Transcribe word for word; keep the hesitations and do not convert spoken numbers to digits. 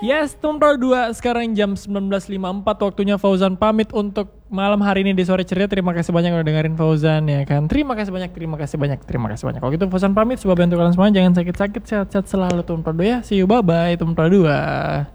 Yes, Tumpro dua sekarang jam sembilan belas lima puluh empat waktunya Fauzan pamit untuk malam hari ini di Sore Ceria. Terima kasih banyak udah dengerin Fauzan ya kan. Terima kasih banyak, terima kasih banyak, terima kasih banyak. Kalau gitu Fauzan pamit, coba bantu kalian semua jangan sakit-sakit, sehat-sehat selalu Tumpro dua ya. See you, bye bye Tumpro dua.